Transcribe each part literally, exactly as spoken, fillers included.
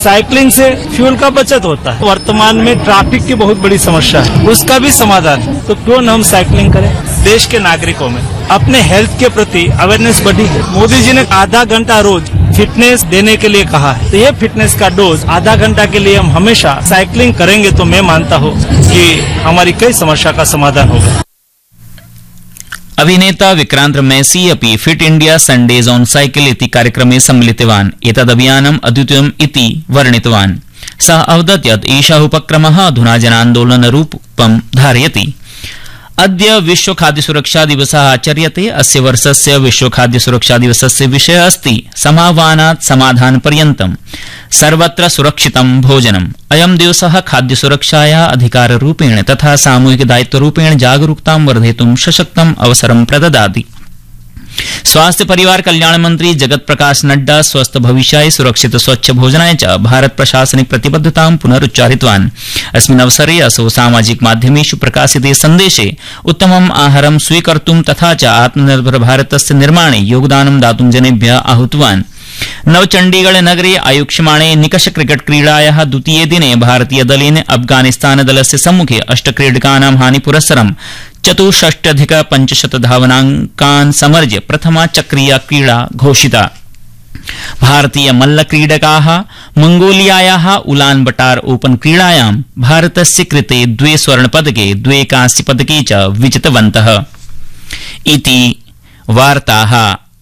Cycling से fuel का बचत होता है। वर्तमान में ट्रैफिक की बहुत बड़ी समस्या है, उसका भी समाधान है। तो क्यों न हम साइकिलिंग करें। देश के नागरिकों में अपने हेल्थ के प्रति अवेयरनेस बढ़ी है। मोदी जी ने आधा घंटा रोज फिटनेस देने के लिए कहा है, तो ये फिटनेस का डोज आधा घंटा के लिए हम हमेशा साइकिलिंग करेंगे तो मैं मानता हूँ कि हमारी कई समस्या का समाधान होगा। अभिनेता विक्रांत मैसी अपि fit India Sundays on cycle इति कार्यक्रमे सम्मिलितवान्। एतदभियानम् अद्वितीयम् इति वर्णितवान्। सः अवदत् यत् एषः उपक्रमः अधुना जनान्दोलनरूपं धारयति। अद्य विश्व खाद्य सुरक्षा दिवसः आचर्यते। अस्य वर्षस्य विश्व खाद्य सुरक्षा दिवसस्य विषयः अस्ति समाह्वानात् समाधानपर्यन्तं सर्वत्र सुरक्षितं भोजनम्। अयं दिवसः खाद्य सुरक्षायाः अधिकाररूपेण तथा सामूहिक दायित्वरूपेण जागरूकतां वर्धयितुं सशक्तम् अवसरं प्रददाति। स्वास्थ्य परिवार कल्याण मंत्री जगत प्रकाश नड्डा स्वस्थ भविष्याय सुरक्षित स्वच्छ भोजनाय च भारत प्रशासनिक प्रतिबद्धतां पुनरुच्चारितवान्। अस्मिन् अवसरे असौ सामाजिक माध्यमेषु प्रकाशिते सन्देशे उत्तमम् आहारं स्वीकर्तुं तथा च आत्मनिर्भर भारतस्य निर्माणे योगदानं दातुं जनेभ्यः आहूतवान्। नवचण्डीगढ़ नगरे आयोक्ष्यमाणे निकष क्रिकेट क्रीडायाः द्वितीये दिने भारतीय दलेन अफगानिस्तान दलस्य सम्मुखे अष्ट क्रीडकानां हानिपुरस्सरं चतुष्षष्ट्यधिक पंचशत धावनाङ्कान् समर्ज्य प्रथमा चक्रीया क्रीडा घोषिता। भारतीय मल्लक्रीडकाः मंगोलियायाः उलान बटार ओपन क्रीडायां भारतस्य कृते द्वे स्वर्णपदके द्वे कांस्यपदके च विजितवन्तः। इति वार्ताः।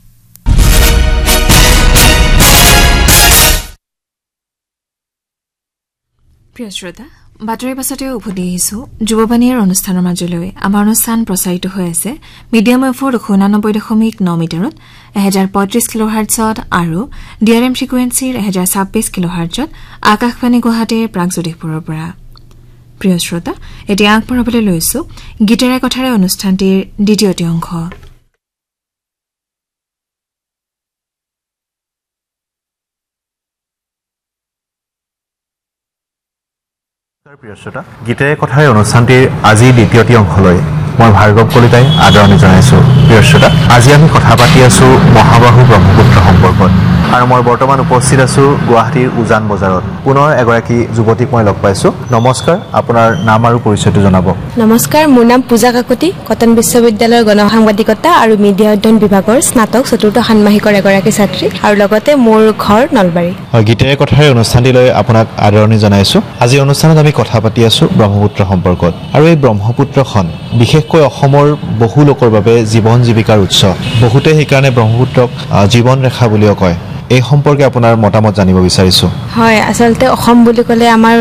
প্ৰিয় শ্ৰোতা, বাতৰি পাছতে উভতি আহিছো যুৱবাণীৰ অনুষ্ঠানৰ মাজলৈ। আমাৰ অনুষ্ঠান প্ৰচাৰিত হৈ আছে মিডিয়াম ৱেভৰ ঊনানব্বৈ দশমিক ন মিটাৰত এহেজাৰ পঁয়ত্ৰিশ কিলো হাৰ্টছত আৰু ডি আৰ এম ফ্ৰিকুৱেঞ্চিৰ এহেজাৰ ছাব্বিছ কিলো হাৰ্টছত আকাশবাণী গুৱাহাটীৰ প্ৰাগজ্যোতিষপুৰৰ পৰা। প্ৰিয় শ্ৰোতা, এতিয়া আগবঢ়াবলৈ লৈছো গীতেৰে কথাৰে অনুষ্ঠানটিৰ দ্বিতীয়টি অংশ। প্ৰিয় শ্ৰোতা, গীতেৰে কথাৰে অনুষ্ঠানটিৰ আজি দ্বিতীয়টি অংশলৈ মই ভাৰ্গৱ কলিতাই আদৰণি জনাইছো। প্ৰিয় শ্ৰোতা, আজি আমি কথা পাতি আছো মহাবাহু ব্ৰহ্মপুত্ৰ সম্পৰ্কত আৰু মই বৰ্তমান উপস্থিত আছো গুৱাহাটীৰ উজান বজাৰত। পুনৰ এগৰাকী যুৱতীক মই লগ পাইছো। নমস্কাৰ, আপোনাৰ নাম আৰু পৰিচয়টো জনাব। নমস্কাৰ, মোৰ নাম পূজা কাকতি, কটন বিশ্ববিদ্যালয়ৰ গণসাংবাদিকতা আৰু মিডিয়া অধ্যয়ন বিভাগৰ স্নাতক চতুৰ্থ ষান্মাসিকৰ এগৰাকী ছাত্ৰী আৰু লগতে মোৰ ঘৰ নলবাৰী। হয়, গীতেৰে কথাৰে অনুষ্ঠানটিলৈ আপোনাক আদৰণি জনাইছো। আজি অনুষ্ঠানত আমি কথা পাতি আছো ব্ৰহ্মপুত্ৰ সম্পৰ্কত আৰু এই ব্ৰহ্মপুত্ৰখন বিশেষকৈ অসমৰ বহু লোকৰ বাবে জীৱন জীৱিকাৰ উৎস। বহুতে সেইকাৰণে ব্ৰহ্মপুত্ৰক জীৱন ৰেখা বুলিও কয়। এই সম্পৰ্কে আপোনাৰ মতামত জানিব বিচাৰিছো। হয়, আচলতে অসম বুলি ক'লে আমাৰ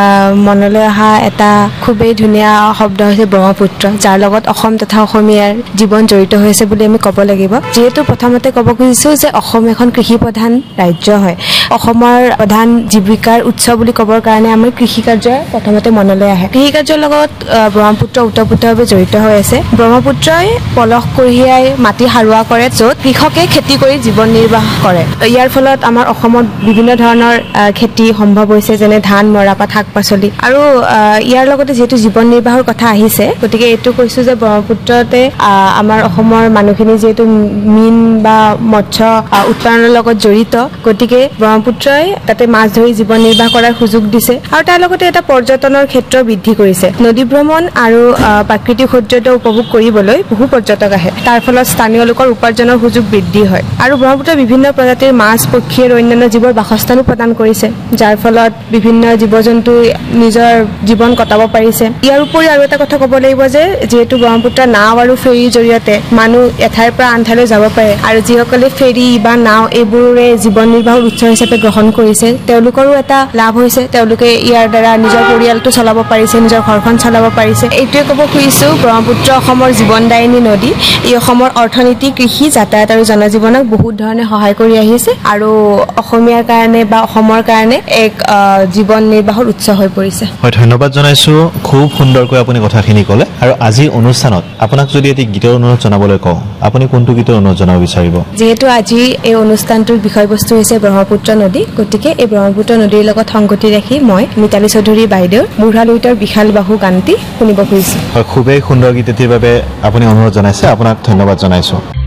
মনলৈ অহা এটা খুবেই ধুনীয়া শব্দ হৈছে ব্ৰহ্মপুত্ৰ, যাৰ লগত অসম তথা অসমীয়াৰ জীৱন জড়িত হৈছে বুলি আমি ক'ব লাগিব। যিহেতু প্ৰথমতে ক'ব খুজিছো যে অসম এখন কৃষি প্ৰধান ৰাজ্য হয়। অসমৰ প্ৰধান জীৱিকাৰ উৎস বুলি ক'বৰ কাৰণে আমাৰ কৃষি কাৰ্য প্ৰথমতে মনলৈ আহে। কৃষি কাৰ্যৰ লগত ব্ৰহ্মপুত্ৰ ওতঃপ্ৰোতভাৱে জড়িত হৈ আছে। ব্ৰহ্মপুত্ৰই পলস কঢ়িয়াই মাটি সাৰুৱা কৰে, য'ত কৃষকে খেতি কৰি জীৱন নিৰ্বাহ কৰে। ইয়াৰ ফলত আমাৰ অসমত বিভিন্ন ধৰণৰ খেতি সম্ভৱ হৈছে, যেনে ধান, মৰাপাট, শাক পাচলি। আৰু ইয়াৰ লগতে যিহেতু জীৱন নিৰ্বাহৰ কথা আহিছে, গতিকে এইটো কৈছো যে ব্ৰহ্মপুত্ৰতে আমাৰ অসমৰ মানুহখিনি যিহেতু মীন বা মৎস্য উৎপাদনৰ লগত জড়িত, গতিকে ব্ৰহ্মপুত্ৰই তাতে মাছ ধৰি জীৱন নিৰ্বাহ কৰাৰ সুযোগ দিছে আৰু তাৰ লগতে এটা পৰ্যটনৰ ক্ষেত্ৰ বৃদ্ধি কৰিছে। নদী ভ্ৰমণ আৰু প্ৰাকৃতিক সৌন্দৰ্য উপভোগ কৰিবলৈ বহু পৰ্যটক আহে। তাৰ ফলত স্থানীয় লোকৰ উপাৰ্জনৰ সুযোগ বৃদ্ধি হয় আৰু ব্ৰহ্মপুত্ৰৰ বিভিন্ন প্ৰজাতিৰ মাছ, পক্ষী আৰু অন্যান্য জীৱৰ বাসস্থানো প্ৰদান কৰিছে, যাৰ ফলত বিভিন্ন জীৱ জন্তুই নিজৰ জীৱন কটাব পাৰিছে। ইয়াৰ উপৰি আৰু এটা কথা ক'ব লাগিব যে যিহেতু ব্ৰহ্মপুত্ৰ নাও আৰু ফেৰীৰ জৰিয়তে মানুহ এঠাইৰ পৰা আন ঠাইলৈ যাব পাৰে আৰু যিসকলে ফেৰী বা নাও এইবোৰে জীৱন নিৰ্বাহৰ উৎস হিচাপে গ্ৰহণ কৰিছে, তেওঁলোকৰো এটা লাভ হৈছে। তেওঁলোকে ইয়াৰ দ্বাৰা নিজৰ পৰিয়ালটো চলাব পাৰিছে, নিজৰ ঘৰখন চলাব পাৰিছে। এইটোৱে ক'ব খুজিছো ব্ৰহ্মপুত্ৰ অসমৰ জীৱনদায়িনী নদী। ই অসমৰ অৰ্থনীতি, কৃষি, যাতায়াত আৰু জনজীৱনক বহুত ধৰণে সহায় কৰি আহিছে আৰু অসমীয়াৰ কাৰণে বা অসমৰ কাৰণে এক জীৱন নিৰ্বাহৰ উৎস হৈ পৰিছে। হয়, ধন্যবাদ জনাইছো। খুব সুন্দৰকৈ আপুনি কথাখিনি ক'লে। আৰু আজিৰ অনুষ্ঠানত আপোনাক যদি এটি গীতৰ অনুৰোধ জনাবলৈ কওঁ, আপুনি কোনটো গীতৰ অনুৰোধ জনাব বিচাৰিব? যিহেতু আজি এই অনুষ্ঠানটোৰ বিষয়বস্তু হৈছে ব্ৰহ্মপুত্ৰ নদী, গতিকে এই ব্ৰহ্মপুত্ৰ নদীৰ লগত সংগতি ৰাখি মই মিতালী চৌধুৰী বাইদেউৰ বুঢ়া লুইতৰ বিশাল বাহু গানটি শুনিব খুজিছো। হয়, খুবেই সুন্দৰ গীত এটিৰ বাবে আপুনি অনুৰোধ জনাইছে। আপোনাক ধন্যবাদ জনাইছো।